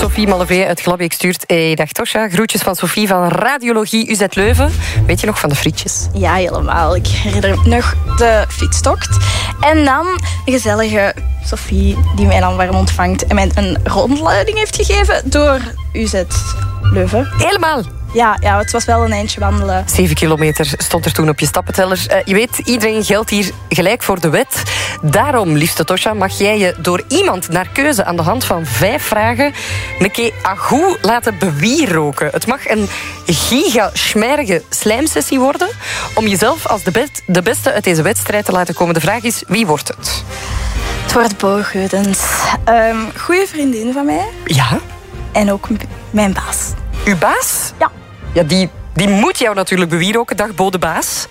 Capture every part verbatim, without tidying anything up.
Sophie Mallevé uit Glabbeek stuurt. Hey, dag Tosja, groetjes van Sophie van Radiologie U Z Leuven. Weet je nog van de frietjes? Ja, helemaal. Ik herinner me nog de fietstocht. En dan een gezellige Sophie die mij dan warm ontvangt en mij een rondleiding heeft gegeven door U Z Leuven. Helemaal. Ja, ja, het was wel een eindje wandelen. Zeven kilometer stond er toen op je stappenteller. Uh, je weet, iedereen geldt hier gelijk voor de wet. Daarom, liefste Tosja, mag jij je door iemand naar keuze aan de hand van vijf vragen een keer agoe laten bewieroken. Het mag een giga-schmerige slijmsessie worden om jezelf als de, best, de beste uit deze wedstrijd te laten komen. De vraag is, wie wordt het? Het wordt Bo Geudens. Um, goeie vriendin van mij. Ja? En ook m- mijn baas. Uw baas? Ja. Ja, die, die moet jou natuurlijk bewieroken. Dag, Bo de baas.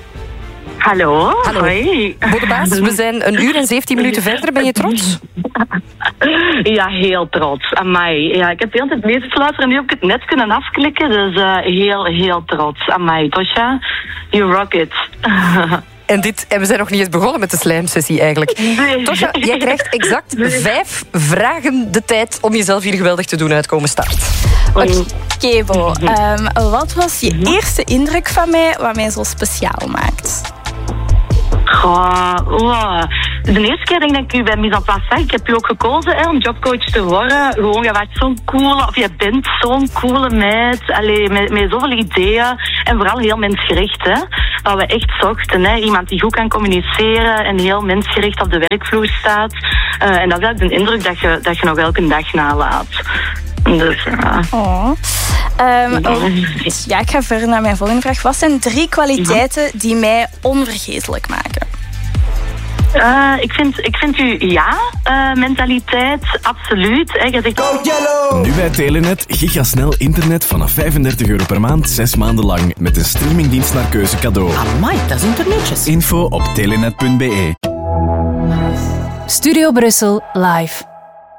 Hallo. Hallo. Hoi. Bo de baas, we zijn een uur en zeventien minuten verder. Ben je trots? Ja, heel trots. Amai. Ja, ik heb de hele tijd bezig geluisterd en nu heb ik het net kunnen afklikken. Dus uh, heel, heel trots. Amai, Tosja, you rock it. En, dit, en we zijn nog niet eens begonnen met de slijmsessie eigenlijk. Nee. Tosja, jij krijgt exact vijf vragen de tijd om jezelf hier geweldig te doen uitkomen. Start. Oké, okay, Bo. Um, wat was je eerste indruk van mij wat mij zo speciaal maakt? Goh, wow. De eerste keer denk ik dat ik u bij Mise en Place zag. Ik heb u ook gekozen hè, om jobcoach te worden. Gewoon, je was zo'n coole, of je bent zo'n coole meid. Allee, met, met zoveel ideeën. En vooral heel mensgericht. Hè. Wat we echt zochten. Hè. Iemand die goed kan communiceren en heel mensgericht op de werkvloer staat. Uh, en dat is eigenlijk een indruk dat je, dat je nog elke dag nalaat. Dus, ja. Oh. Um, oh, ja, ik ga verder naar mijn volgende vraag. Wat zijn drie kwaliteiten die mij onvergetelijk maken? Uh, ik, vind, ik vind u ja, uh, mentaliteit, absoluut. Hè. Je zegt... Nu bij Telenet, gigasnel internet vanaf vijfendertig euro per maand, zes maanden lang. Met een streamingdienst naar keuze cadeau. Amai, dat is internetjes. Info op telenet punt be. Studio Brussel live.